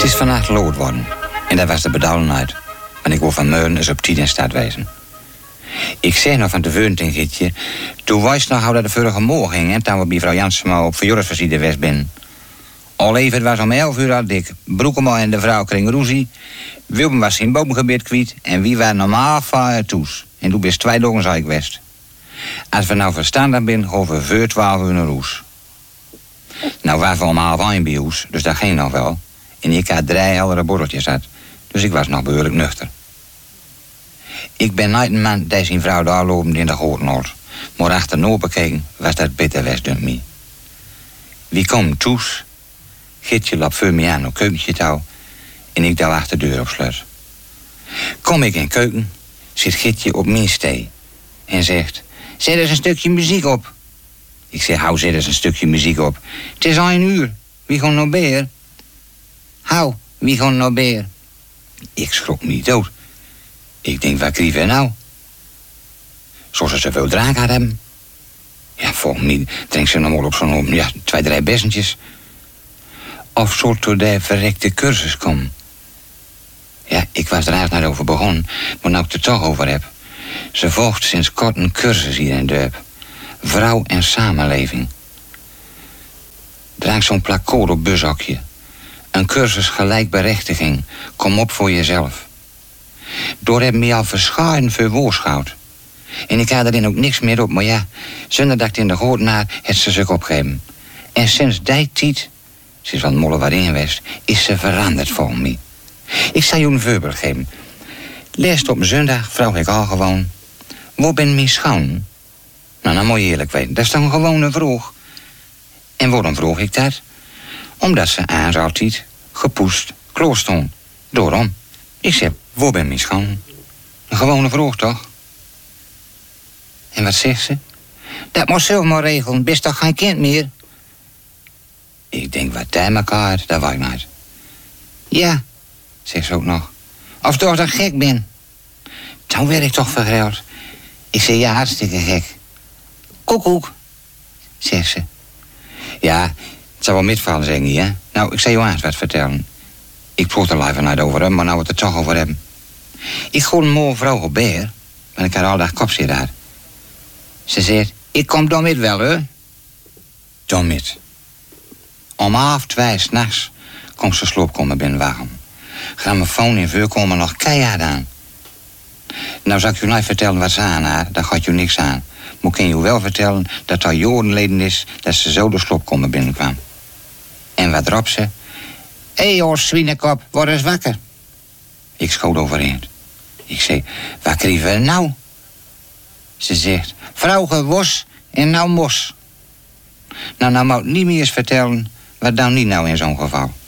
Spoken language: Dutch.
is vannacht lood worden. En dat was de bedoelenheid. Want ik wil van morgen eens op 10 in stad wezen. Ik zei nog van tevoren tegen Gietje... Toen wist nog hoe dat de vorige morgen ging... en toen we bij mevrouw Jansma op verjaardagsvisite west binnen. Al even, het was om 11 uur al dik. Broekema en de vrouw kregen ruzie. Wilben was zijn boomgebied kwijt... en wie waren normaal van toes. En toen best 2 dagen zei ik west. Als we nou verstandig zijn, gaan we voor 12 uur naar roes. Nou, waren we om 12:30 bij ons, dus dat ging nog wel. En ik had 3 heldere borreltjes uit. Dus ik was nog behoorlijk nuchter. Ik ben nooit een man die zijn vrouw daar lopend in de goten hoort. Maar achterna bekeken was dat bitter west, dunkt me. Wie komt toes? Gietje loopt voor me aan op keukentje touw. En ik douw achter de deur op slot. Kom ik in keuken, zit Gietje op mijn stee. En zegt, zet eens een stukje muziek op. Ik zeg, hou, zet eens een stukje muziek op. Het is al 1 uur. Wie gaat nou beer? Hou, wie gaat nou beer? Ik schrok me dood. Ik denk, wat krijgen we nou? Zoals ze zoveel drank had hebben. Ja, volgens mij drinkt ze nog wel op zo'n 2, 3 bessentjes. Of zo tot de verrekte cursus komen. Ja, ik was er eigenlijk net over begonnen, maar nou ik het er toch over heb. Ze volgt sinds kort een cursus hier in dorp. Vrouw en samenleving. Draag zo'n plakcode op bushokje. Een cursus gelijkberechtiging. Kom op voor jezelf. Door hebben me al verscharen voor woorschouwd. En ik had erin ook niks meer op, maar ja, zonder dat ik in de goot naar het ze zich opgeven. En sinds die tijd, sinds wat molle waarin geweest, is ze veranderd volgens mij. Ik zal je een voorbeeld geven. Leest op een zondag vroeg ik al gewoon, waar ben mijn schoon? Nou, dan moet je eerlijk weten, dat is toch een gewone vraag. En waarom vroeg ik dat? Omdat ze aan altijd gepoest, kloostoon. Daarom. Ik zeg, waar ben mijn schoon? Een gewone vraag toch? En wat zegt ze? Dat moet zelf maar regelen, best toch geen kind meer? Ik denk, wat bij elkaar, dat weet ik niet. Ja, zegt ze ook nog. Of toch dat gek ben. Dan werd ik toch vergeld. Ik zeg, ja, hartstikke gek. Koekoek, zegt ze. Ja, het zou wel metvallen, zeg niet, hè? Nou, ik zal je eens wat vertellen. Ik vroeg er even niet over hem, maar nou we het er toch over hebben. Ik ga een mooie vrouw op beer, want ik had al dag kopje daar. Ze zegt, ik kom dan met wel, hè? Dan met. Om 1:30 s'nachts komt ze sloop komen binnenwagen. Grammofoon in vuur komen nog keihard aan. Nou zou ik je niet vertellen wat ze aan had, daar gaat je niks aan. Maar ik kan je wel vertellen dat het al jarenleden is dat ze zo de sloop komen binnenkwam. En wat roept ze? Hé, joh, zwienekop, word eens wakker. Ik schoot overeind. Ik zei, wat krijgen we nou? Ze zegt, vrouw gewos en nou mos. Nou moet ik niet meer eens vertellen, wat dan niet nou in zo'n geval.